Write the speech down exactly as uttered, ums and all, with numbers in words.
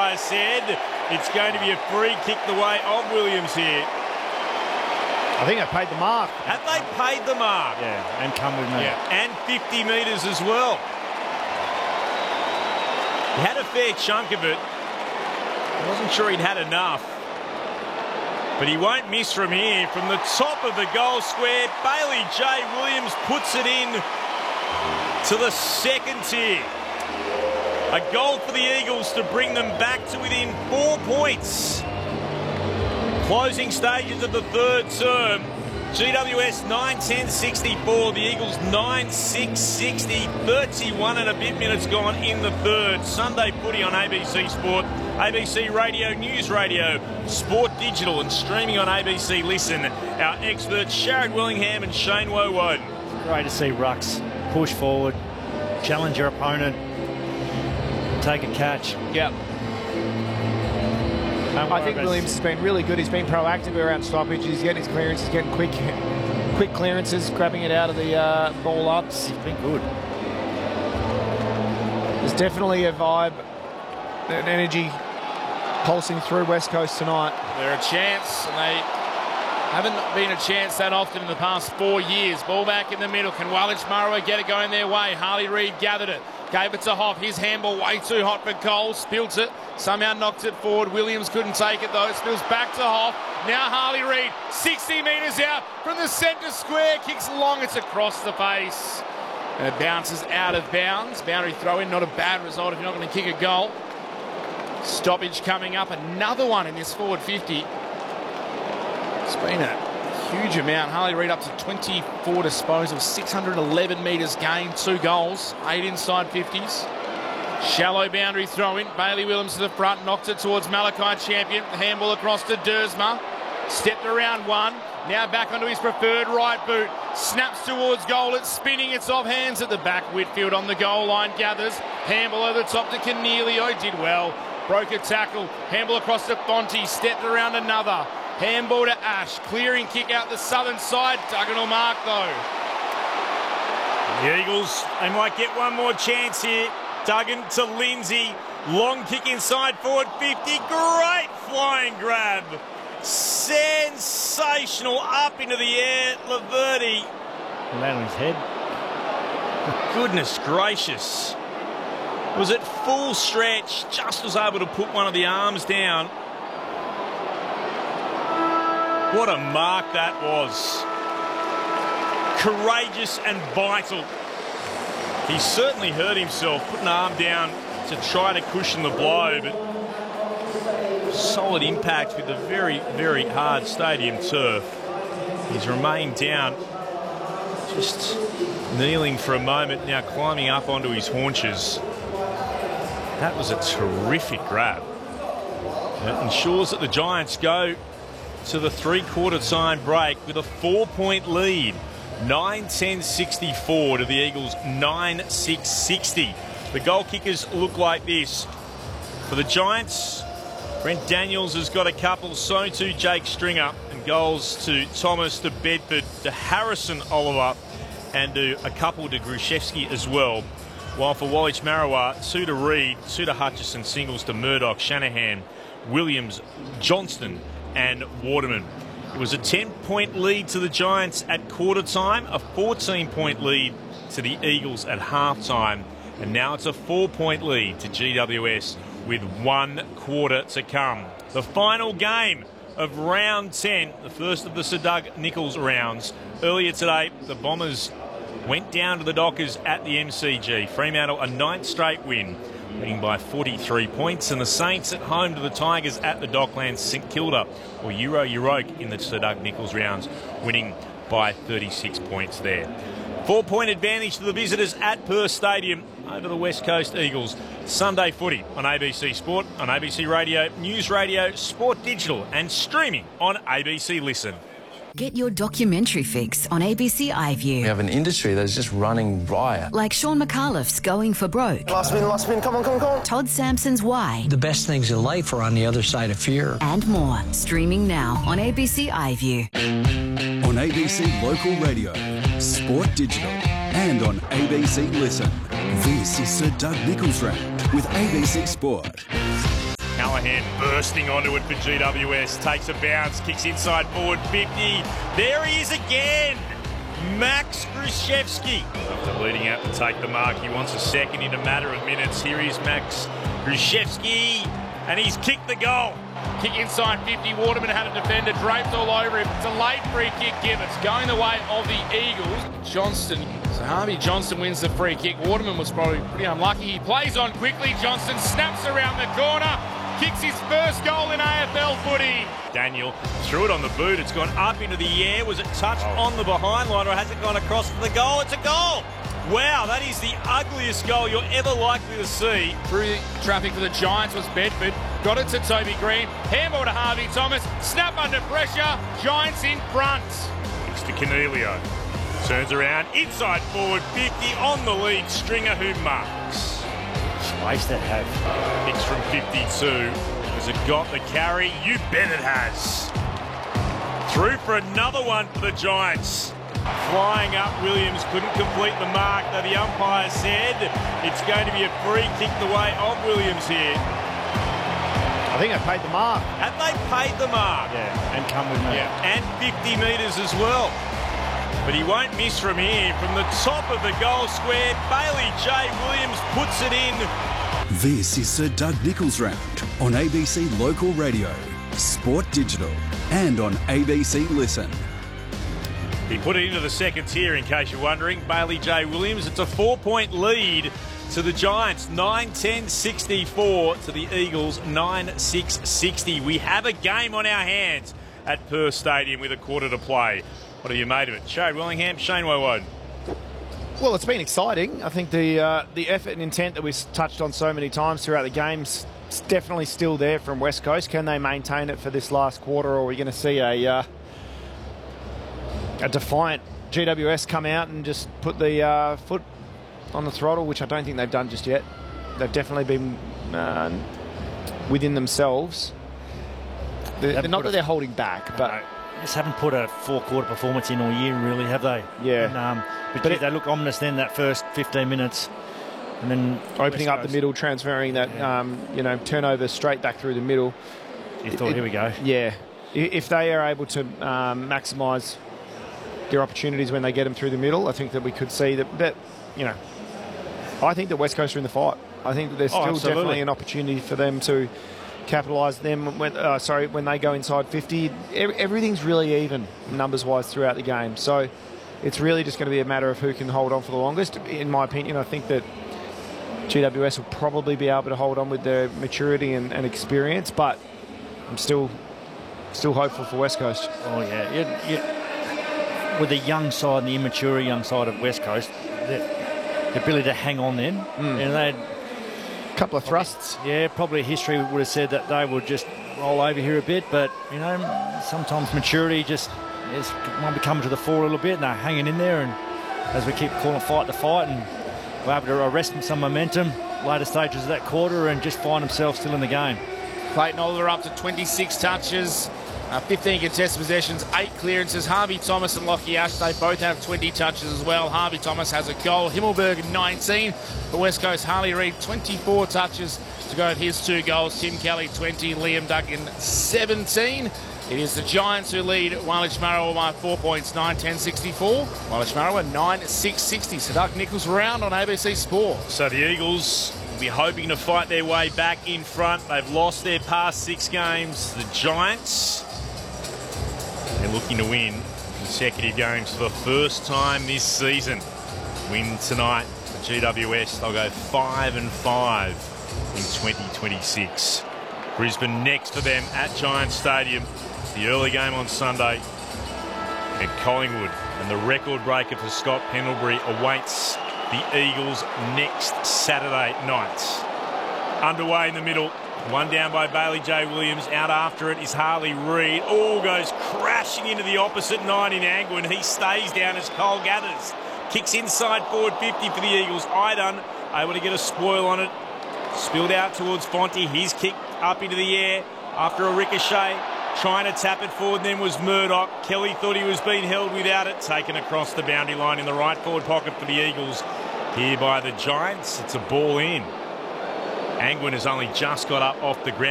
umpire said it's going to be a free kick the way of Williams here. I think they paid the mark. Have they paid the mark? Yeah, and come with me. Yeah, and fifty metres as well. He had a fair chunk of it. I wasn't sure he'd had enough. But he won't miss from here. From the top of the goal square, Bailey J. Williams puts it in to the second tier. A goal for the Eagles to bring them back to within four points. Closing stages of the third term. G W S nine ten sixty-four, the Eagles nine six sixty, thirty-one and a bit minutes gone in the third. Sunday footy on A B C Sport, A B C Radio, News Radio, Sport Digital and streaming on A B C Listen. Our experts Sharrod Willingham and Shane Woewode. Great to see Rucks push forward, challenge your opponent, take a catch. Yep. I think Williams has been really good. He's been proactive around stoppage. He's getting his clearances, he's getting quick quick clearances, grabbing it out of the uh, ball ups. He's been good. There's definitely a vibe, an energy pulsing through West Coast tonight. They're a chance, and they haven't been a chance that often in the past four years. Ball back in the middle. Can Wallich Murray get it going their way? Harley Reid gathered it. Gave it to Hoff. His handball way too hot for Cole. Spilt it. Somehow knocked it forward. Williams couldn't take it though. It spills back to Hoff. Now Harley Reid, sixty metres out from the centre square. Kicks long. It's across the face. And it bounces out of bounds. Boundary throw in. Not a bad result if you're not going to kick a goal. Stoppage coming up. Another one in this forward fifty. It's been a huge amount. Harley Reid up to twenty-four disposals, six hundred eleven metres gained, two goals, eight inside fifties. Shallow boundary throw in. Bailey Williams to the front, knocked it towards Malachi Champion. The handball across to Dersma. Stepped around one. Now back onto his preferred right boot. Snaps towards goal. It's spinning. It's off hands at the back. Whitfield on the goal line gathers. Handball over the top to Cornelio. Did well. Broke a tackle. Handball across to Fonte. Stepped around another. Handball to Ash. Clearing kick out the southern side. Duggan will mark though. The Eagles, they might get one more chance here. Duggan to Lindsay. Long kick inside forward fifty. Great flying grab. Sensational. Up into the air. Laverty. Land on his head. Goodness gracious. Was it full stretch? Just was able to put one of the arms down. What a mark that was. Courageous and vital. He certainly hurt himself, put an arm down to try to cushion the blow, but solid impact with the very, very hard stadium turf. He's remained down, just kneeling for a moment, now climbing up onto his haunches. That was a terrific grab. It ensures that the Giants go to the three-quarter time break with a four-point lead. nine ten sixty-four to the Eagles, nine six sixty. The goal kickers look like this. For the Giants, Brent Daniels has got a couple, so too Jake Stringer, and goals to Thomas, to Bedford, to Harrison Oliver, and to a couple to Grushevsky as well. While for Wallich Marawa, two to Reid, two to Hutchison, singles to Murdoch, Shanahan, Williams, Johnston, and Waterman. It was a ten-point lead to the Giants at quarter time, a fourteen-point lead to the Eagles at half-time, and now it's a four-point lead to G W S with one quarter to come. The final game of round ten, the first of the Sir Doug Nicholls rounds. Earlier today, the Bombers went down to the Dockers at the M C G. Fremantle, a ninth straight win, winning by forty-three points, and the Saints at home to the Tigers at the Docklands. St Kilda, or Euro Euroke in the Sir Doug Nicholls rounds, winning by thirty-six points there. Four-point advantage to the visitors at Perth Stadium over the West Coast Eagles. Sunday footy on A B C Sport, on A B C Radio, News Radio, Sport Digital, and streaming on A B C Listen. Get your documentary fix on A B C iView. We have an industry that is just running riot. Like Sean McAuliffe's Going for Broke. Last spin, last spin, come on, come on, come on. Todd Sampson's Why. The best things in life are on the other side of fear. And more. Streaming now on A B C iView. On A B C Local Radio, Sport Digital, and on A B C Listen. This is Sir Doug Nicholls Round with A B C Sport. Our Callahan bursting onto it for G W S. Takes a bounce, kicks inside forward fifty. There he is again. Max Gruszewski. After leading out to take the mark, he wants a second in a matter of minutes. Here is Max Gruszewski, and he's kicked the goal. Kick inside fifty. Waterman had a defender draped all over him. It's a late free kick give. It's going the way of the Eagles. Johnston. So Harvey Johnston wins the free kick. Waterman was probably pretty unlucky. He plays on quickly. Johnston snaps around the corner. Kicks his first goal in A F L footy. Daniel threw it on the boot. It's gone up into the air. Was it touched oh. on the behind line, or has it gone across to the goal? It's a goal. Wow, that is the ugliest goal you're ever likely to see. Through traffic for the Giants was Bedford. Got it to Toby Green. Handball to Harvey Thomas. Snap under pressure. Giants in front. It's to Cornelio. Turns around. Inside forward fifty on the lead. Stringer who marks. Space that have. Kicks from fifty-two. Has it got the carry? You bet it has. Through for another one for the Giants. Flying up, Williams couldn't complete the mark, though the umpire said it's going to be a free kick the way of Williams here. I think they paid the mark. Have they paid the mark? Yeah, and come with me. Yeah, and fifty metres as well. But he won't miss from here. From the top of the goal square, Bailey J. Williams puts it in. This is Sir Doug Nicholls Round on A B C Local Radio, Sport Digital, and on A B C Listen. He put it into the second tier, in case you're wondering. Bailey J. Williams. It's a four-point lead to the Giants. nine ten sixty-four to the Eagles. nine six sixty. We have a game on our hands at Perth Stadium with a quarter to play. What have you made of it? Shade Willingham, Shane Woewode. Well, it's been exciting. I think the uh, the effort and intent that we've touched on so many times throughout the games is definitely still there from West Coast. Can they maintain it for this last quarter, or are we going to see a... Uh, a defiant G W S come out and just put the uh, foot on the throttle, which I don't think they've done just yet. They've definitely been uh, within themselves. They're, they're not that they're holding back, but... No, just haven't put a four-quarter performance in all year, really, have they? Yeah. And, um, but but gee, it, they look ominous then, that first fifteen minutes. And then opening up the middle, transferring that, yeah. um, you know, turnover straight back through the middle. You thought, it, here we go. Yeah. If they are able to um, maximise their opportunities when they get them through the middle, I think that we could see that, that, you know, I think that West Coast are in the fight. I think that there's still oh, definitely an opportunity for them to capitalise them when, uh, sorry, when they go inside fifty. Everything's really even numbers-wise throughout the game. So it's really just going to be a matter of who can hold on for the longest. In my opinion, I think that G W S will probably be able to hold on with their maturity and, and experience, but I'm still still hopeful for West Coast. Oh, yeah. You, you, with the young side and the immature young side of West Coast, the, the ability to hang on then. Mm. And they a couple of thrusts. Probably, yeah, probably history would have said that they would just roll over here a bit, but, you know, sometimes maturity just is, might be coming to the fore a little bit, and they're hanging in there, and as we keep calling fight to fight, and we're able to arrest some momentum later stages of that quarter and just find themselves still in the game. Clayton Oliver up to twenty-six touches. Uh, fifteen contested possessions, eight clearances. Harvey Thomas and Lockie Ash, they both have twenty touches as well. Harvey Thomas has a goal. Himmelberg nineteen. For West Coast, Harley Reid twenty-four touches to go with his two goals. Tim Kelly twenty, Liam Duggan seventeen. It is the Giants who lead Wallich Marrow by four points, nine ten sixty-four. Wallich Marrow nine six sixty. So Doug Nicholls Round on A B C Sport. So the Eagles will be hoping to fight their way back in front. They've lost their past six games. The Giants, they're looking to win consecutive games for the first time this season. Win tonight for G W S. They'll go five and five in twenty twenty-six. Brisbane next for them at Giants Stadium. The early game on Sunday. And Collingwood and the record breaker for Scott Pendlebury awaits the Eagles next Saturday night. Underway in the middle. One down by Bailey J. Williams. Out after it is Harley Reid. All goes crashing into the opposite nine in Angwin. He stays down as Cole gathers. Kicks inside forward fifty for the Eagles. Idun able to get a spoil on it. Spilled out towards Fonte. He's kicked up into the air after a ricochet. Trying to tap it forward, then was Murdoch. Kelly thought he was being held without it. Taken across the boundary line in the right forward pocket for the Eagles. Here by the Giants. It's a ball in. Angwin has only just got up off the ground.